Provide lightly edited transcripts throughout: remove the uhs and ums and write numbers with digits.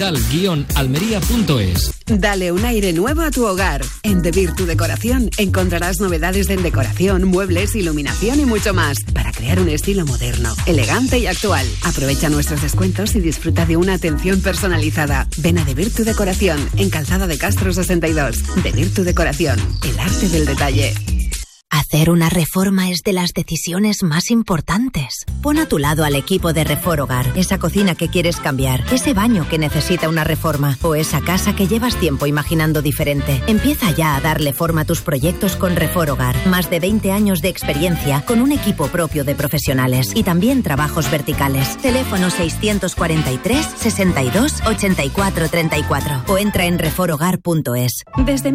capital-almería.es. Dale un aire nuevo a tu hogar. En The Virtu Decoración encontrarás novedades en decoración, muebles, iluminación y mucho más para crear un estilo moderno, elegante y actual. Aprovecha nuestros descuentos y disfruta de una atención personalizada. Ven a The Virtu Decoración en Calzada de Castro 62. The Virtu Decoración, el arte del detalle. Hacer una reforma es de las decisiones más importantes. Pon a tu lado al equipo de Reforhogar, esa cocina que quieres cambiar, ese baño que necesita una reforma o esa casa que llevas tiempo imaginando diferente. Empieza ya a darle forma a tus proyectos con Reforhogar. Más de 20 años de experiencia con un equipo propio de profesionales y también trabajos verticales. Teléfono 643 62 84 34 o entra en reforhogar.es. Desde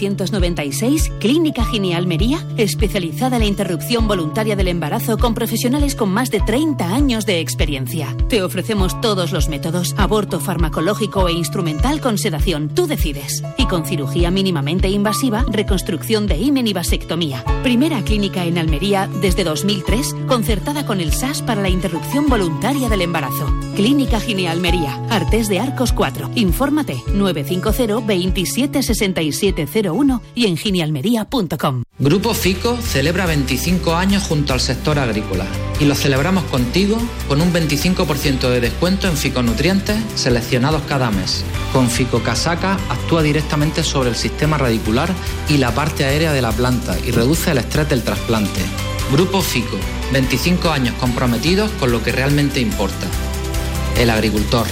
1996, Clínica Gine Almería, especializada en la interrupción voluntaria del embarazo con profesionales con más de 30 años de experiencia. Te ofrecemos todos los métodos, aborto farmacológico e instrumental con sedación, tú decides. Y con cirugía mínimamente invasiva, reconstrucción de himen y vasectomía. Primera clínica en Almería desde 2003, concertada con el SAS para la interrupción voluntaria del embarazo. Clínica Gine Almería, Artés de Arcos 4. Infórmate 950 27 67 01 y en ginealmería.com. Grupo FICO celebra 25 años junto al sector agrícola y lo celebramos contigo con un 25% de descuento en ficonutrientes seleccionados cada mes. Con Fico Casaca actúa directamente sobre el sistema radicular y la parte aérea de la planta y reduce el estrés del trasplante. Grupo FICO, 25 años comprometidos con lo que realmente importa: el agricultor.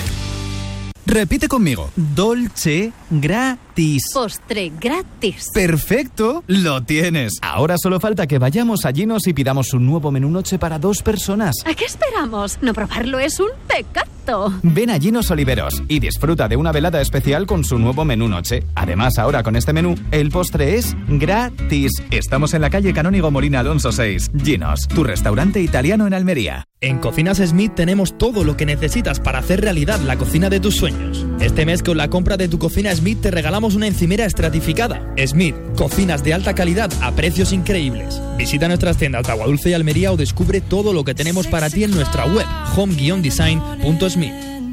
Repite conmigo. Dolce gratis. Postre gratis. ¡Perfecto! ¡Lo tienes! Ahora solo falta que vayamos a Ginos y pidamos un nuevo menú noche para 2 personas. ¿A qué esperamos? No probarlo es un pecado. Ven a Ginos Oliveros y disfruta de una velada especial con su nuevo menú noche. Además, ahora con este menú, el postre es gratis. Estamos en la calle Canónigo Molina Alonso 6. Ginos, tu restaurante italiano en Almería. En Cocinas Smith tenemos todo lo que necesitas para hacer realidad la cocina de tus sueños. Este mes, con la compra de tu cocina Smith, te regalamos una encimera estratificada. Smith, cocinas de alta calidad a precios increíbles. Visita nuestras tiendas de Aguadulce y Almería o descubre todo lo que tenemos para ti en nuestra web, home-design.smith.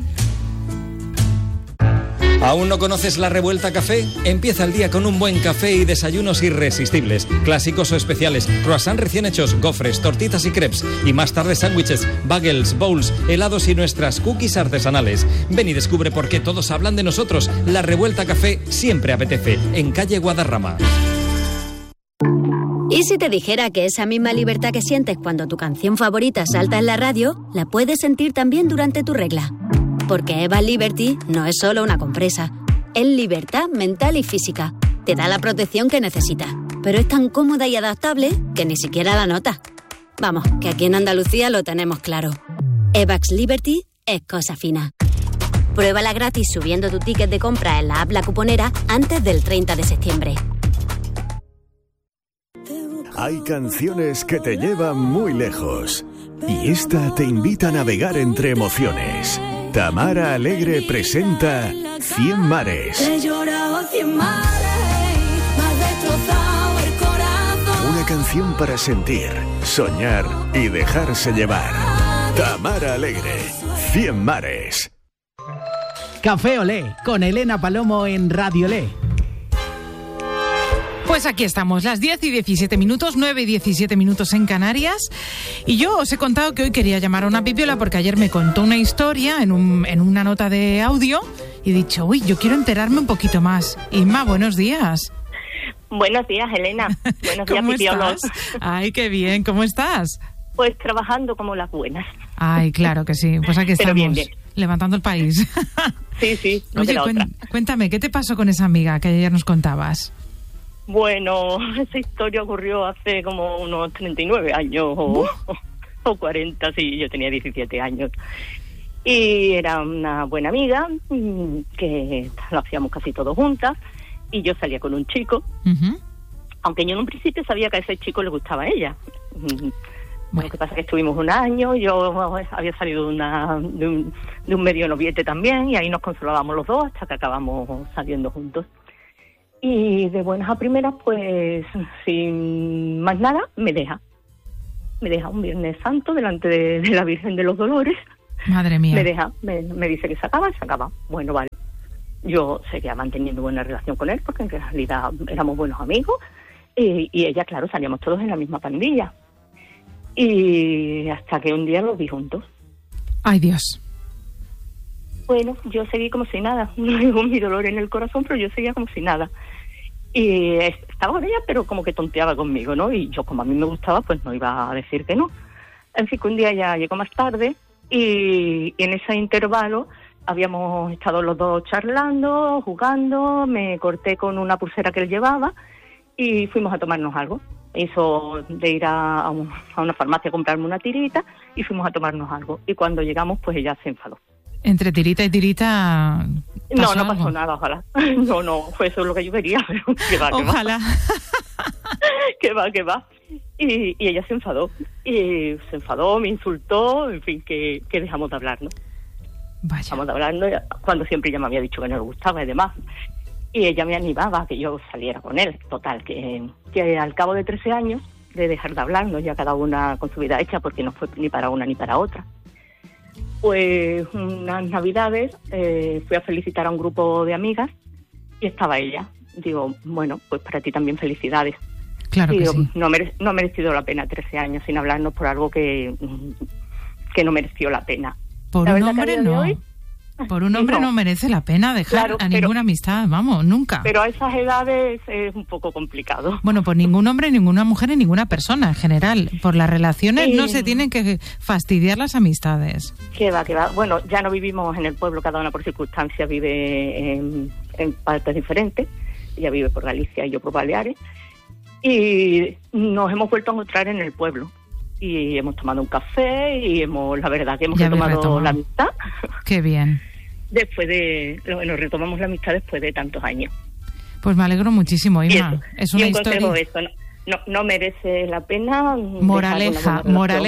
¿Aún no conoces la Revuelta Café? Empieza el día con un buen café y desayunos irresistibles, clásicos o especiales, croissants recién hechos, gofres, tortitas y crepes, y más tarde sándwiches, bagels, bowls, helados y nuestras cookies artesanales. Ven y descubre por qué todos hablan de nosotros. La Revuelta Café siempre apetece, en calle Guadarrama. ¿Y si te dijera que esa misma libertad que sientes cuando tu canción favorita salta en la radio, la puedes sentir también durante tu regla? Porque Eva Liberty no es solo una compresa, es libertad mental y física. Te da la protección que necesitas, pero es tan cómoda y adaptable que ni siquiera la notas. Vamos, que aquí en Andalucía lo tenemos claro. Evax Liberty es cosa fina. Pruébala gratis subiendo tu ticket de compra en la app La Cuponera antes del 30 de septiembre. Hay canciones que te llevan muy lejos y esta te invita a navegar entre emociones. Tamara Alegre presenta 100 mares. He llorado 100 mares, me has destrozado el corazón. Una canción para sentir, soñar y dejarse llevar. Tamara Alegre, 100 mares. Café Olé, con Elena Palomo en Radio Olé. Pues aquí estamos, las 10 y 17 minutos, 9 y 17 minutos en Canarias. Y yo os he contado que hoy quería llamar a una pipiola porque ayer me contó una historia en una nota de audio y he dicho, uy, yo quiero enterarme un poquito más. Inma, buenos días. Buenos días, Elena. Buenos días, pipiolos. Ay, qué bien, ¿cómo estás? Pues trabajando como las buenas. Ay, claro que sí, pues aquí estamos, bien. Levantando el país. Sí. No. Oye, cuéntame, ¿qué te pasó con esa amiga que ayer nos contabas? Bueno, esa historia ocurrió hace como unos 39 años o 40, sí, yo tenía 17 años. Y era una buena amiga, que lo hacíamos casi todo juntas, y yo salía con un chico, aunque yo en un principio sabía que a ese chico le gustaba a ella. Bueno. Lo que pasa es que estuvimos un año, yo había salido de un medio noviete también, y ahí nos consolábamos los dos hasta que acabamos saliendo juntos. Y de buenas a primeras, pues, sin más nada, me deja un Viernes Santo delante de la Virgen de los Dolores. Madre mía. Me dice que se acaba. Bueno, vale. Yo seguía manteniendo buena relación con él porque en realidad éramos buenos amigos y ella, claro, salíamos todos en la misma pandilla. Y hasta que un día los vi juntos. ¡Ay, Dios! Bueno, yo seguí como si nada. No digo mi dolor en el corazón, pero yo seguía como si nada. Y estaba con ella, pero como que tonteaba conmigo, ¿no? Y yo, como a mí me gustaba, pues no iba a decir que no. En fin, que un día ya llegó más tarde y en ese intervalo habíamos estado los dos charlando, jugando, me corté con una pulsera que él llevaba y fuimos a tomarnos algo. Hizo de ir a una farmacia a comprarme una tirita y fuimos a tomarnos algo. Y cuando llegamos, pues ella se enfadó. Entre tirita y tirita... No pasó nada, ojalá. No, fue eso lo que yo quería, pero que va. Ojalá. Que va. Y ella se enfadó. Y se enfadó, me insultó, en fin, que dejamos de hablar, ¿no? Vaya. Dejamos de hablar, ¿no? Cuando siempre ella me había dicho que no le gustaba y demás. Y ella me animaba a que yo saliera con él. Total, que al cabo de 13 años de dejar de hablarnos, ya cada una con su vida hecha, porque no fue ni para una ni para otra. Pues unas navidades fui a felicitar a un grupo de amigas y estaba ella. Digo, bueno, pues para ti también felicidades. Claro que sí. No ha merecido la pena 13 años sin hablarnos por algo que no mereció la pena. Por un hombre no. Por un hombre no merece la pena dejar a ninguna amistad, vamos, nunca. Pero a esas edades es un poco complicado. Bueno, por ningún hombre, ninguna mujer y ninguna persona en general. Por las relaciones no se tienen que fastidiar las amistades. Que va. Bueno, ya no vivimos en el pueblo, cada una por circunstancias vive en partes diferentes. Ella vive por Galicia y yo por Baleares. Y nos hemos vuelto a encontrar en el pueblo. Y hemos tomado un café y la verdad que hemos retomado la amistad. Qué bien. Retomamos la amistad después de tantos años. Pues me alegro muchísimo, Ima. Es una historia. No merece la pena. Moraleja.